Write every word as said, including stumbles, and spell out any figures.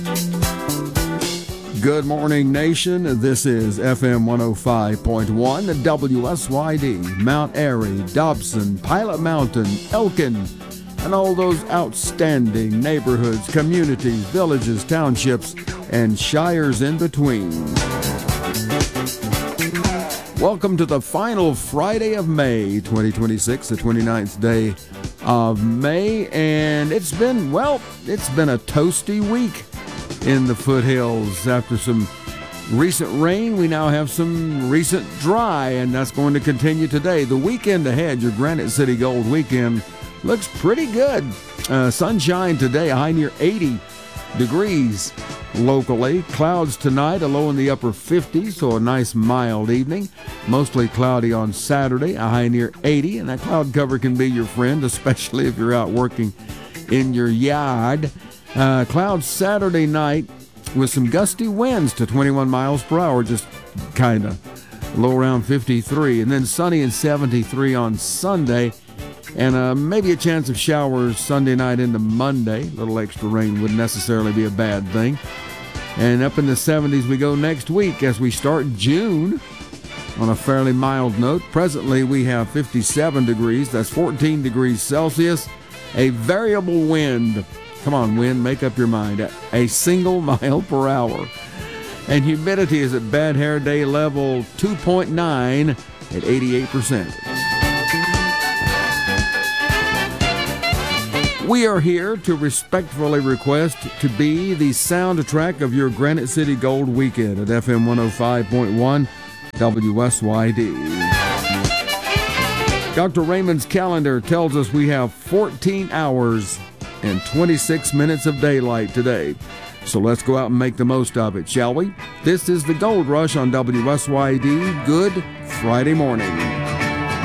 Good morning, nation. This is F M one oh five point one, W S Y D, Mount Airy, Dobson, Pilot Mountain, Elkin, and all those outstanding neighborhoods, communities, villages, townships, and shires in between. Welcome to the final Friday of May, twenty twenty-six, the twenty-ninth day of May, and it's been, well, it's been a toasty week in the foothills. After some recent rain, we now have some recent dry, and that's going to continue today. The weekend ahead, your Granite City Gold weekend, looks pretty good. Uh, sunshine today, a high near eighty degrees locally. Clouds tonight, a low in the upper fifties, so a nice mild evening. Mostly cloudy on Saturday, a high near eighty, and that cloud cover can be your friend, especially if you're out working in your yard. Uh, clouds Saturday night with some gusty winds to twenty-one miles per hour, just kind of low around fifty-three. And then sunny and seventy-three on Sunday. And uh, maybe a chance of showers Sunday night into Monday. A little extra rain wouldn't necessarily be a bad thing. And up in the seventies we go next week as we start June on a fairly mild note. Presently we have fifty-seven degrees. That's fourteen degrees Celsius. A variable wind. Come on, wind, make up your mind. A single mile per hour. And humidity is at bad hair day level two point nine at eighty-eight percent. We are here to respectfully request to be the soundtrack of your Granite City Gold weekend at F M one oh five point one W S Y D. Doctor Raymond's calendar tells us we have fourteen hours and twenty-six minutes of daylight today. So let's go out and make the most of it, shall we? This is the Gold Rush on W S Y D. Good Friday morning.